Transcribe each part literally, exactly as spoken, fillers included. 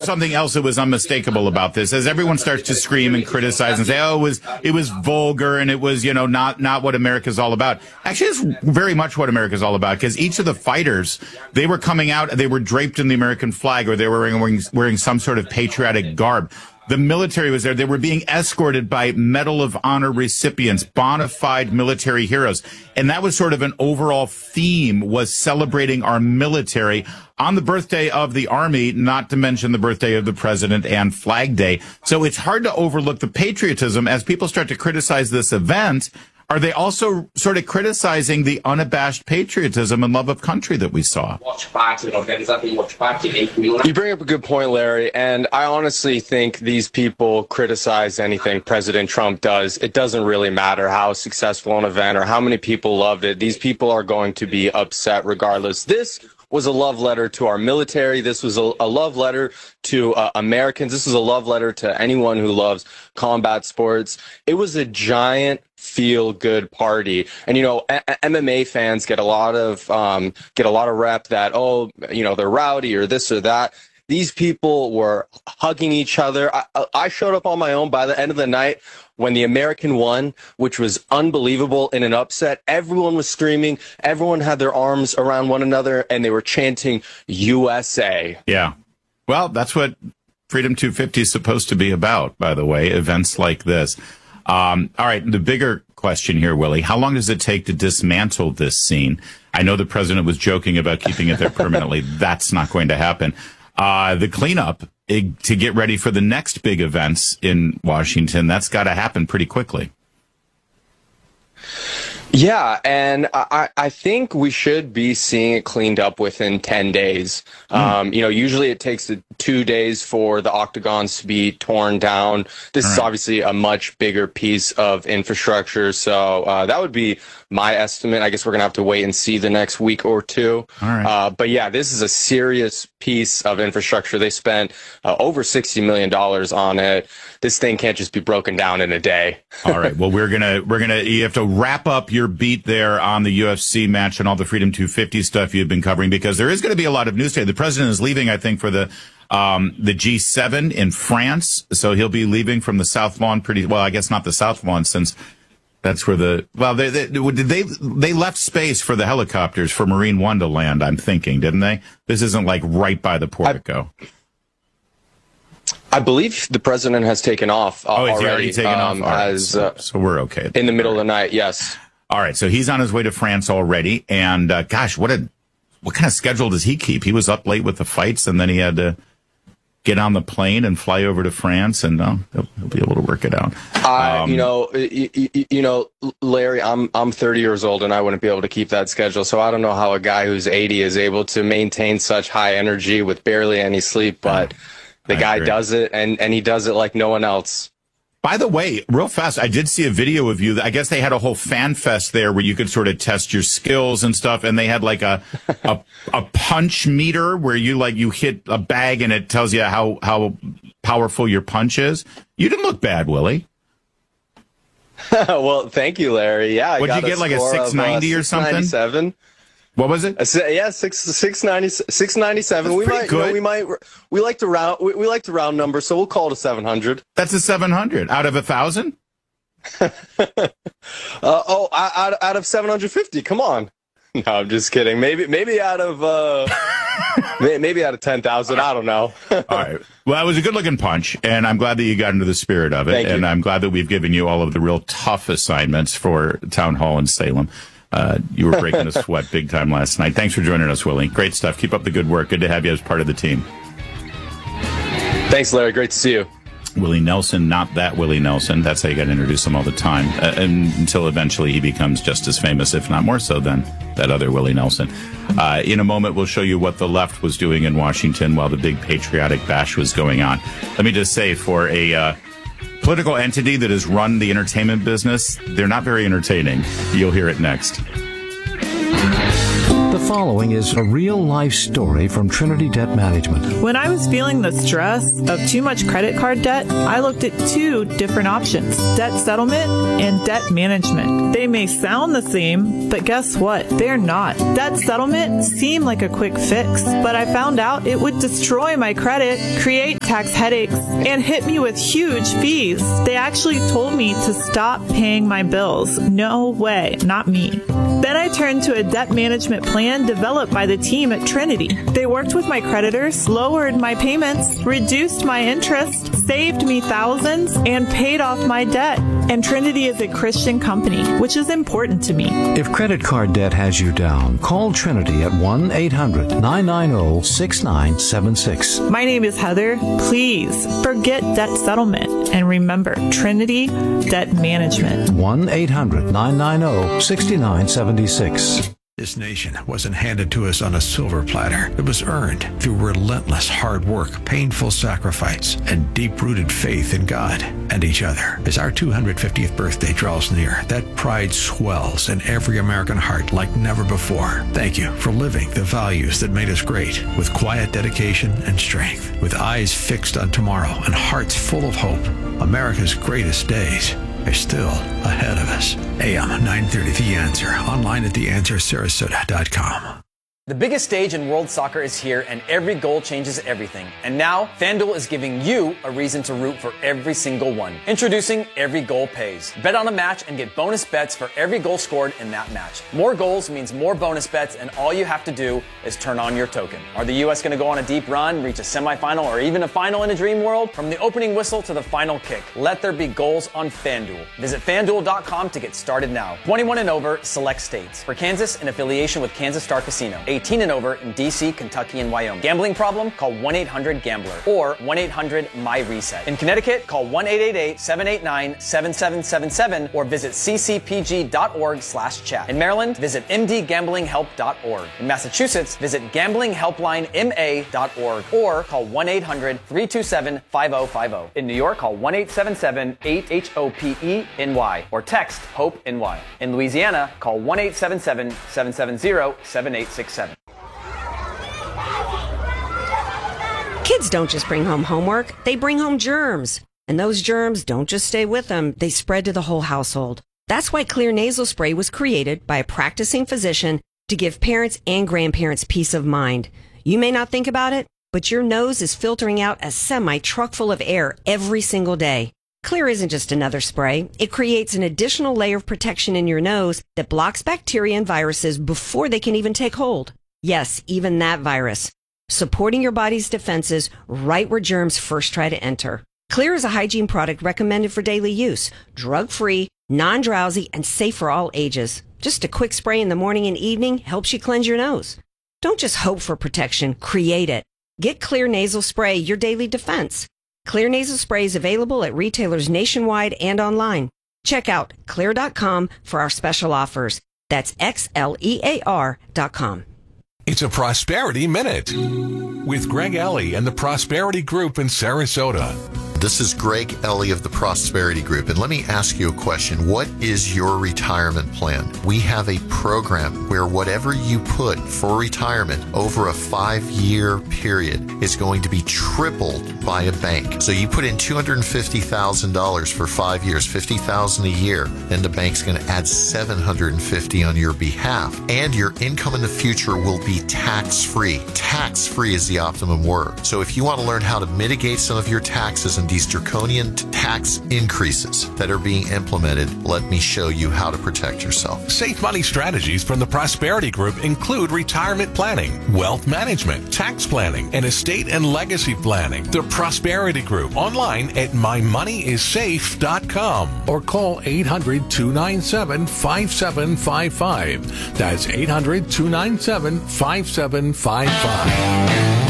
something else that was unmistakable about this. As everyone starts to scream and criticize and say, oh, it was, it was vulgar and it was, you know, not, not what America's all about. Actually, it's very much what America's all about, because each of the fighters, they were coming out, they were draped in the American flag, or they were wearing, wearing some sort of patriotic garb. The military was there. They were being escorted by Medal of Honor recipients, bona fide military heroes. And that was sort of an overall theme, was celebrating our military on the birthday of the Army, not to mention the birthday of the president and Flag Day. So it's hard to overlook the patriotism. As people start to criticize this event, are they also sort of criticizing the unabashed patriotism and love of country that we saw? You bring up a good point, Larry, and I honestly think these people criticize anything President Trump does. It doesn't really matter how successful an event or how many people loved it. These people are going to be upset regardless. This was a love letter to our military. This was a, a love letter to uh, Americans. This was a love letter to anyone who loves combat sports. It was a giant feel-good party. And, you know, a- M M A fans get a lot of um, get a lot of rep that, oh, you know, they're rowdy or this or that. These people were hugging each other. I, I showed up on my own. By the end of the night, when the American won, which was unbelievable in an upset, everyone was screaming. Everyone had their arms around one another, and they were chanting U S A. Yeah. Well, that's what Freedom two fifty is supposed to be about, by the way, events like this. Um, all right, the bigger question here, Willie, how long does it take to dismantle this scene? I know the president was joking about keeping it there permanently. That's not going to happen. Uh, the cleanup eh, to get ready for the next big events in Washington, that's got to happen pretty quickly. Yeah, and I, I think we should be seeing it cleaned up within ten days. Mm. Um, you know, usually it takes two days for the octagons to be torn down. This All is right. obviously a much bigger piece of infrastructure, so uh, that would be my estimate. I guess we're going to have to wait and see the next week or two. All right. Uh, but yeah, this is a serious piece of infrastructure. They spent uh, over sixty million dollars on it. This thing can't just be broken down in a day. All right. Well, we're going to, we're going to, you have to wrap up your beat there on the U F C match and all the Freedom two fifty stuff you've been covering, because there is going to be a lot of news today. The president is leaving, I think, for the, um, the G seven in France. So he'll be leaving from the South Lawn pretty, well, I guess not the South Lawn, since that's where the, well, they, they, they, they left space for the helicopters for Marine One to land, I'm thinking, didn't they? This isn't like right by the portico. I- I believe the president has taken off uh, oh, is already. He already taken um, off? Right. As, so, uh, so we're okay. In the middle right. of the night, yes. All right, so he's on his way to France already. And, uh, gosh, what a what kind of schedule does he keep? He was up late with the fights, and then he had to get on the plane and fly over to France, and uh, he'll, he'll be able to work it out. Uh, um, you know, you, you know, Larry, I'm I'm thirty years old, and I wouldn't be able to keep that schedule. So I don't know how a guy who's eighty is able to maintain such high energy with barely any sleep, but... The I guy agree. does it, and, and he does it like no one else. By the way, real fast, I did see a video of you. I guess they had a whole fan fest there where you could sort of test your skills and stuff, and they had like a a, a punch meter where you like you hit a bag and it tells you how how powerful your punch is. You didn't look bad, Willie. Well, thank you, Larry. Yeah, I What'd got you get, a like a six ninety of, uh, or something? six ninety-seven. What was it? Uh, yeah, six six ninety six ninety seven. We might, you know, we might, we like to round, we, we like to round numbers, so we'll call it a seven hundred. That's a seven hundred out of a thousand. uh, oh, out out of seven hundred fifty. Come on. No, I'm just kidding. Maybe maybe out of uh, maybe out of ten thousand. I don't know. All right. Well, it was a good looking punch, and I'm glad that you got into the spirit of it. Thank and you. I'm glad that we've given you all of the real tough assignments for Town Hall in Salem. Uh, you were breaking a sweat big time last night. Thanks for joining us, Willie. Great stuff. Keep up the good work. Good to have you as part of the team. Thanks, Larry. Great to see you. Willie Nelson, not that Willie Nelson. That's how you got to introduce him all the time, uh, and until eventually he becomes just as famous, if not more so, than that other Willie Nelson. Uh, in a moment, we'll show you what the left was doing in Washington while the big patriotic bash was going on. Let me just say, for a uh, political entity that has run the entertainment business, they're not very entertaining. You'll hear it next. The following is a real-life story from Trinity Debt Management. When I was feeling the stress of too much credit card debt, I looked at two different options, debt settlement and debt management. They may sound the same, but guess what? They're not. Debt settlement seemed like a quick fix, but I found out it would destroy my credit, create tax headaches, and hit me with huge fees. They actually told me to stop paying my bills. No way, not me. Then I turned to a debt management plan developed by the team at Trinity. They worked with my creditors, lowered my payments, reduced my interest, saved me thousands, and paid off my debt. And Trinity is a Christian company, which is important to me. If credit card debt has you down, call Trinity at one eight hundred nine nine zero six nine seven six. My name is Heather. Please forget debt settlement and remember Trinity Debt Management. one eight hundred nine nine zero six nine seven six. This nation wasn't handed to us on a silver platter. It was earned through relentless hard work, painful sacrifice, and deep-rooted faith in God and each other. As our two hundred fiftieth birthday draws near, that pride swells in every American heart like never before. Thank you for living the values that made us great with quiet dedication and strength. With eyes fixed on tomorrow and hearts full of hope, America's greatest days are still ahead of us. A M nine thirty The Answer. Online at the answer sarasota dot com. The biggest stage in world soccer is here, and every goal changes everything. And now, FanDuel is giving you a reason to root for every single one. Introducing Every Goal Pays. Bet on a match and get bonus bets for every goal scored in that match. More goals means more bonus bets, and all you have to do is turn on your token. Are the U S going to go on a deep run, reach a semifinal, or even a final in a dream world? From the opening whistle to the final kick, let there be goals on FanDuel. Visit FanDuel dot com to get started now. twenty-one and over, select states. For Kansas, in affiliation with Kansas Star Casino. eighteen and over in D C, Kentucky, and Wyoming. Gambling problem? Call one eight hundred gambler or one eight hundred my reset. In Connecticut, call one eight eight eight seven eight nine seven seven seven seven or visit c c p g dot org slash chat. In Maryland, visit m d gambling help dot org. In Massachusetts, visit gambling helpline m a dot org or call one eight hundred three two seven five zero five zero. In New York, call one eight seven seven eight H O P E N Y or text HOPE-NY. In Louisiana, call one eight seven seven seven seven zero seven eight six seven. Kids don't just bring home homework, they bring home germs. And those germs don't just stay with them, they spread to the whole household. That's why Xlear nasal spray was created by a practicing physician to give parents and grandparents peace of mind. You may not think about it, but your nose is filtering out a semi-truck full of air every single day. Xlear isn't just another spray. It creates an additional layer of protection in your nose that blocks bacteria and viruses before they can even take hold. Yes, even that virus. Supporting your body's defenses right where germs first try to enter. Xlear is a hygiene product recommended for daily use, drug-free, non-drowsy, and safe for all ages. Just a quick spray in the morning and evening helps you cleanse your nose. Don't just hope for protection, create it. Get Xlear nasal spray, your daily defense. Xlear nasal spray is available at retailers nationwide and online. Check out xlear dot com for our special offers. That's X L E A R dot com. It's a Prosperity Minute with Greg Ellie and the Prosperity Group in Sarasota. This is Greg Ellie of the Prosperity Group, and let me ask you a question. What is your retirement plan? We have a program where whatever you put for retirement over a five-year period is going to be tripled by a bank. So you put in two hundred fifty thousand dollars for five years, fifty thousand dollars a year, then the bank's going to add seven hundred fifty dollars on your behalf, and your income in the future will be tax-free. Tax-free is the optimum word. So if you want to learn how to mitigate some of your taxes and these draconian tax increases that are being implemented, let me show you how to protect yourself. Safe money strategies from the Prosperity Group include retirement planning, wealth management, tax planning, and estate and legacy planning. The Prosperity Group online at my money is safe dot com or call eight hundred two nine seven five seven five five. That's eight hundred two nine seven five seven five five.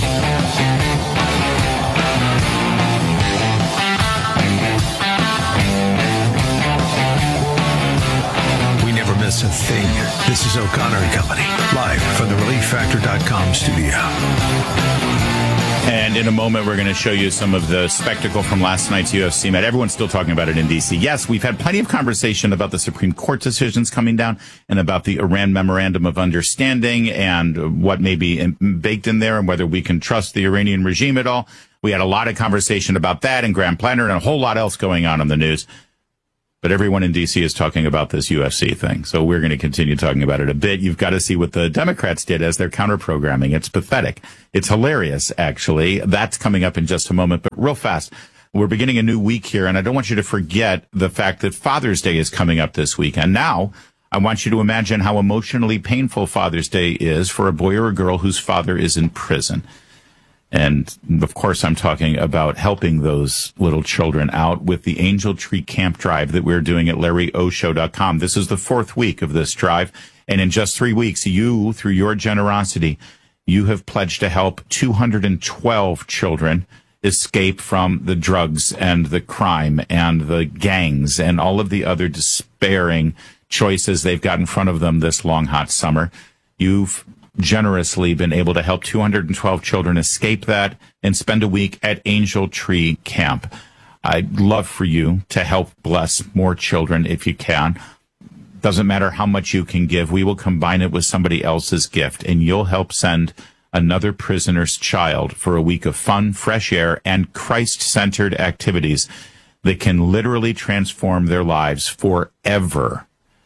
Miss a thing. This is O'Connor and Company, live from the relief factor dot com studio. And in a moment, we're going to show you some of the spectacle from last night's U F C match. Everyone's still talking about it in D C. Yes, we've had plenty of conversation about the Supreme Court decisions coming down and about the Iran Memorandum of Understanding and what may be baked in there and whether we can trust the Iranian regime at all. We had a lot of conversation about that and Grand Planner and a whole lot else going on in the news. But everyone in D C is talking about this U F C thing. So we're going to continue talking about it a bit. You've got to see what the Democrats did as their counter-programming. It's pathetic. It's hilarious, actually. That's coming up in just a moment. But real fast, we're beginning a new week here, and I don't want you to forget the fact that Father's Day is coming up this week. And now I want you to imagine how emotionally painful Father's Day is for a boy or a girl whose father is in prison. And, of course, I'm talking about helping those little children out with the Angel Tree Camp Drive that we're doing at Larry O Show dot com. This is the fourth week of this drive. And in just three weeks, you, through your generosity, you have pledged to help two hundred twelve children escape from the drugs and the crime and the gangs and all of the other despairing choices they've got in front of them this long, hot summer. You've generously been able to help two hundred twelve children escape that and spend a week at Angel Tree Camp. I'd love for you to help bless more children if you can. Doesn't matter how much you can give. We will combine it with somebody else's gift, and you'll help send another prisoner's child for a week of fun, fresh air, and Christ-centered activities that can literally transform their lives forever.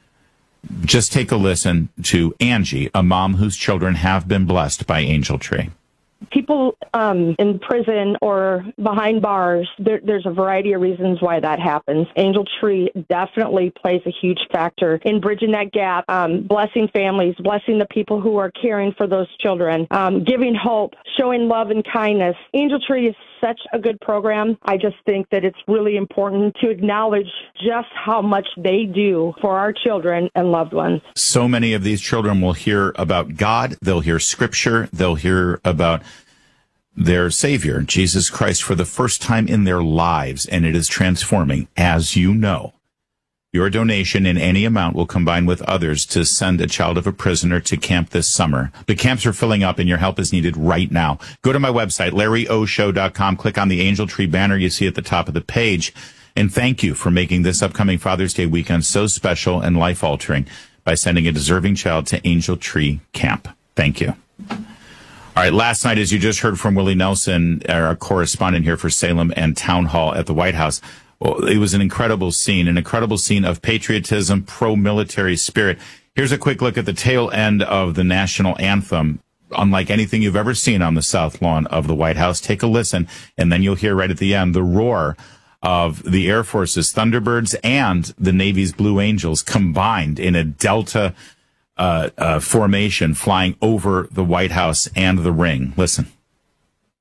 Just take a listen to Angie, a mom whose children have been blessed by Angel Tree. People um, in prison or behind bars, there, there's a variety of reasons why that happens. Angel Tree definitely plays a huge factor in bridging that gap, um, blessing families, blessing the people who are caring for those children, um, giving hope, showing love and kindness. Angel Tree is such a good program. I just think that it's really important to acknowledge just how much they do for our children and loved ones. So many of these children will hear about God. They'll hear scripture. They'll hear about their Savior, Jesus Christ, for the first time in their lives, and it is transforming, as you know. Your donation in any amount will combine with others to send a child of a prisoner to camp this summer. The camps are filling up, and your help is needed right now. Go to my website, Larry O Show dot com. Click on the Angel Tree banner you see at the top of the page. And thank you for making this upcoming Father's Day weekend so special and life-altering by sending a deserving child to Angel Tree Camp. Thank you. All right, last night, as you just heard from Willie Nelson, our correspondent here for Salem and Town Hall at the White House, well, it was an incredible scene, an incredible scene of patriotism, pro-military spirit. Here's a quick look at the tail end of the national anthem, unlike anything you've ever seen on the South Lawn of the White House. Take a listen, and then you'll hear right at the end the roar of the Air Force's Thunderbirds and the Navy's Blue Angels combined in a Delta Uh, uh, formation flying over the White House and the ring. Listen.